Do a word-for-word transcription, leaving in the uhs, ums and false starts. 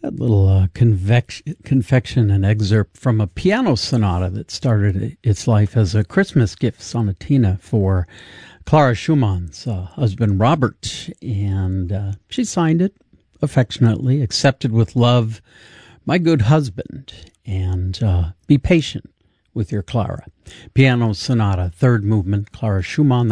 That little uh, convection, confection and excerpt from a piano sonata that started its life as a Christmas gift sonatina for Clara Schumann's uh, husband, Robert. And uh, she signed it affectionately, accepted with love, my good husband, and uh, be patient with your Clara. Piano sonata, third movement, Clara Schumann.